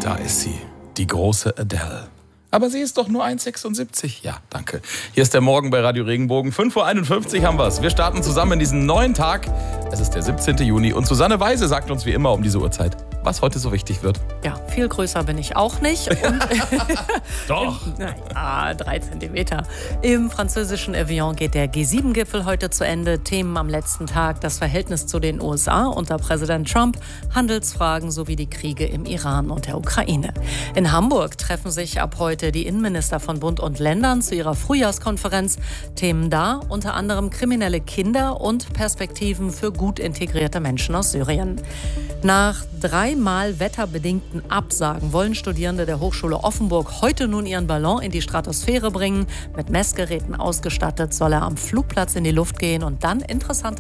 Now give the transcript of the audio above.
Da ist sie, die große Adele. Aber sie ist doch nur 1,76. Ja, danke. Hier ist der Morgen bei Radio Regenbogen. 5.51 Uhr haben wir es. Wir starten zusammen in diesen neuen Tag. Es ist der 17. Juni und Susanne Weise sagt uns wie immer um diese Uhrzeit, was heute so wichtig wird. Ja, viel größer bin ich auch nicht. Und Doch. 3 Zentimeter. Im französischen Evian geht der G7-Gipfel heute zu Ende. Themen am letzten Tag: das Verhältnis zu den USA unter Präsident Trump, Handelsfragen sowie die Kriege im Iran und der Ukraine. In Hamburg treffen sich ab heute die Innenminister von Bund und Ländern zu ihrer Frühjahrskonferenz. Themen da unter anderem kriminelle Kinder und Perspektiven für gut integrierte Menschen aus Syrien. Nach 3-mal wetterbedingten Absagen wollen Studierende der Hochschule Offenburg heute nun ihren Ballon in die Stratosphäre bringen. Mit Messgeräten ausgestattet soll er am Flugplatz in die Luft gehen und dann interessante